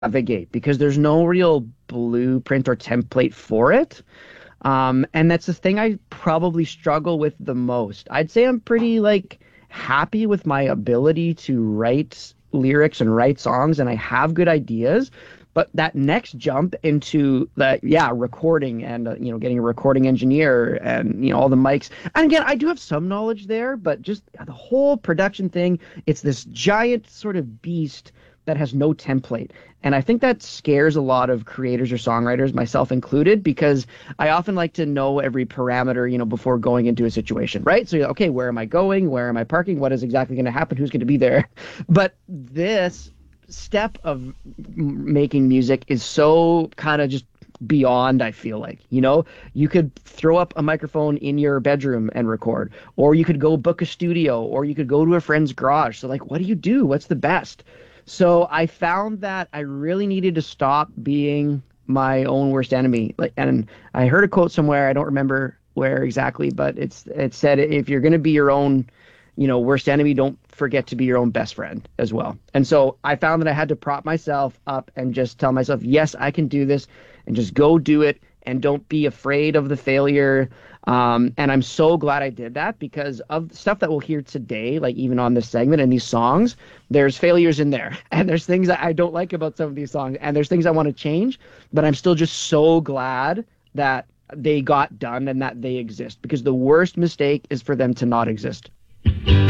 navigate because there's no real blueprint or template for it. And that's the thing I probably struggle with the most. I'd say I'm pretty like happy with my ability to write lyrics and write songs, and I have good ideas. But that next jump into the recording and getting a recording engineer and all the mics. And again, I do have some knowledge there, but just the whole production thing, it's this giant sort of beast that has no template. And I think that scares a lot of creators or songwriters, myself included, because I often like to know every parameter, before going into a situation, right? So, okay, where am I going? Where am I parking? What is exactly going to happen? Who's going to be there? But this step of making music is so kind of just beyond, I feel like. You could throw up a microphone in your bedroom and record, or you could go book a studio, or you could go to a friend's garage. So like, what do you do? What's the best? So I found that I really needed to stop being my own worst enemy. Like, and I heard a quote somewhere, I don't remember where exactly, but it said if you're going to be your own, worst enemy, don't forget to be your own best friend as well. And so I found that I had to prop myself up and just tell myself, yes, I can do this, and just go do it, and don't be afraid of the failure. And I'm so glad I did that, because of the stuff that we'll hear today, like even on this segment and these songs, there's failures in there. And there's things that I don't like about some of these songs. And there's things I want to change. But I'm still just so glad that they got done and that they exist, because the worst mistake is for them to not exist.